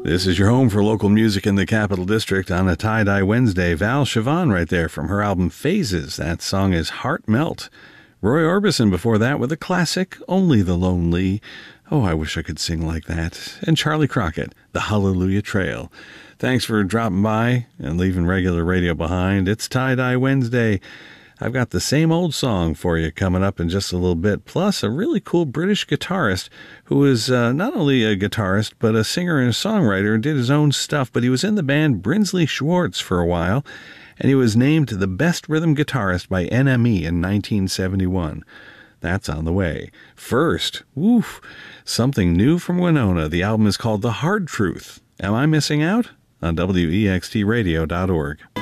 This is your home for local music in the Capital District on a Tie-Dye Wednesday. Val Siobhan right there from her album Phases. That song is Heart Melt. Roy Orbison before that with a classic, Only the Lonely. Oh, I wish I could sing like that. And Charlie Crockett, The Hallelujah Trail. Thanks for dropping by and leaving regular radio behind. It's Tie-Dye Wednesday. I've got the same old song for you coming up in just a little bit, plus a really cool British guitarist who is not only a guitarist, but a singer and a songwriter and did his own stuff, but he was in the band Brinsley Schwarz for a while, and he was named the best rhythm guitarist by NME in 1971. That's on the way. First, something new from Winona. The album is called The Hard Truth. Am I missing out? On WEXTradio.org.